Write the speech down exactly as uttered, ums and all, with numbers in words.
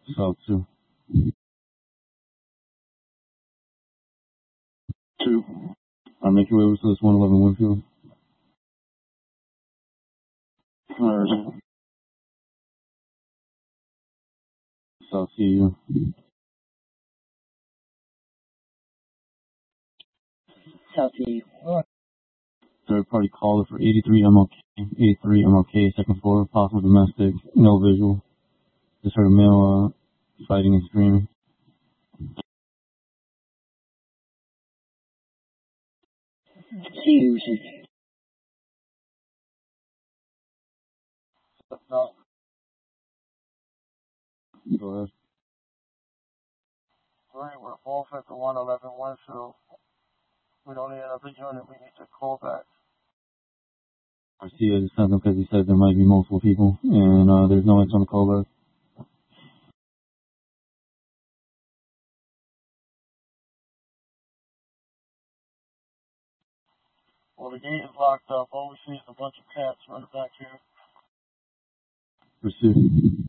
South two. Two. I'll make your way over to this one eleven Winfield. Alright. South C U. South C U. Third party caller for eighty-three M L K. eighty-three M L K, second floor, possible domestic, no visual. Just heard a male uh, fighting and screaming. C U. No. Go ahead. Three, we're both at the one eleven Winfield. We don't need another unit, we need to call back. Garcia just sent him because he said there might be multiple people, and uh, there's no answer on the call back. Well, the gate is locked up. All we see is a bunch of cats running back here. Pursuit.